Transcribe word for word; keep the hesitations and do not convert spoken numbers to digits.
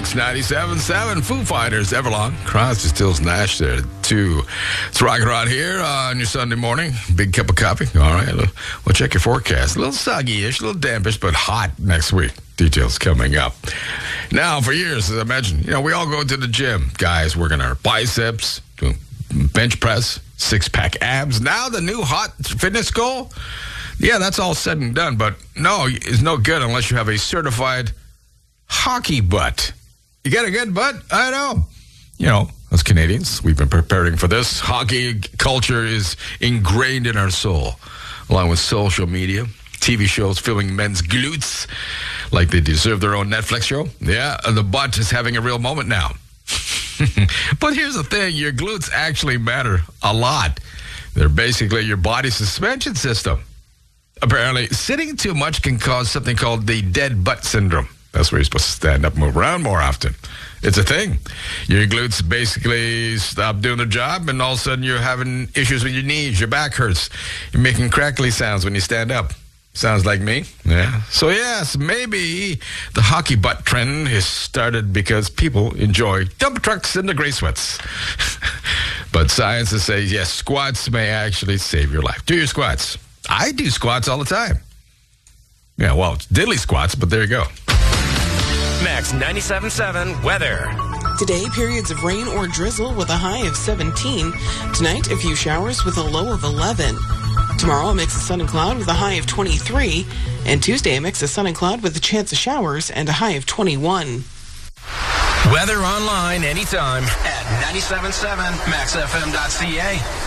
Max ninety-seven point seven, Foo Fighters, Everlong, Crosby, Stills, Nash there, too. It's rocking around here on your Sunday morning. Big cup of coffee. All right, we'll check your forecast. A little soggy-ish, a little dampish, but hot next week. Details coming up. Now, for years, as I mentioned, you know, we all go to the gym. Guys working our biceps, doing bench press, six-pack abs. Now the new hot fitness goal, yeah, that's all said and done, but no, it's no good unless you have a certified hockey butt. You got a good butt? I know. You know, as Canadians, we've been preparing for this. Hockey culture is ingrained in our soul, along with social media, T V shows filming men's glutes like they deserve their own Netflix show. Yeah, the butt is having a real moment now. But here's the thing, your glutes actually matter a lot. They're basically your body's suspension system. Apparently, sitting too much can cause something called the dead butt syndrome. That's where you're supposed to stand up and move around more often. It's a thing. Your glutes basically stop doing their job, and all of a sudden you're having issues with your knees, your back hurts. You're making crackly sounds when you stand up. Sounds like me. Yeah. So yes, maybe the hockey butt trend has started because people enjoy dump trucks and the gray sweats. But science says, yes, squats may actually save your life. Do your squats. I do squats all the time. Yeah, well, it's diddly squats, but there you go. Max ninety-seven point seven weather. Today, periods of rain or drizzle with a high of seventeen. Tonight, a few showers with a low of eleven. Tomorrow, a mix of sun and cloud with a high of twenty-three. And Tuesday, a mix of sun and cloud with a chance of showers and a high of twenty-one. Weather online anytime at ninety-seven point seven max f m dot c a.